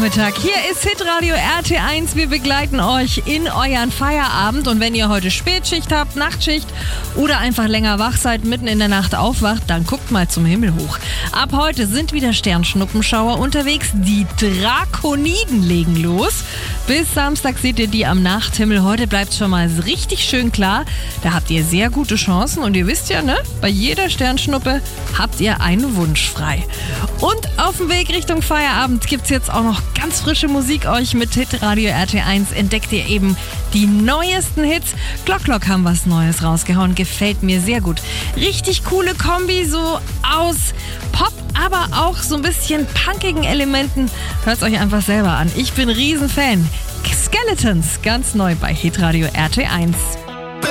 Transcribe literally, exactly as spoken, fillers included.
Nachmittag. Hier ist Hitradio R T eins. Wir begleiten euch in euren Feierabend. Und wenn ihr heute Spätschicht habt, Nachtschicht oder einfach länger wach seid, mitten in der Nacht aufwacht, dann guckt mal zum Himmel hoch. Ab heute sind wieder Sternschnuppenschauer unterwegs. Die Drakoniden legen los. Bis Samstag seht ihr die am Nachthimmel. Heute bleibt es schon mal richtig schön klar. Da habt ihr sehr gute Chancen. Und ihr wisst ja, ne? Bei jeder Sternschnuppe habt ihr einen Wunsch frei. Und auf dem Weg Richtung Feierabend gibt es jetzt auch noch ganz frische Musik. Euch mit Hitradio R T eins entdeckt ihr eben die neuesten Hits. Glock Glock haben was Neues rausgehauen. Gefällt mir sehr gut. Richtig coole Kombi, so aus Pop, aber auch so ein bisschen punkigen Elementen. Hört es euch einfach selber an. Ich bin Riesenfan. Skeletons, ganz neu bei Hitradio R T eins.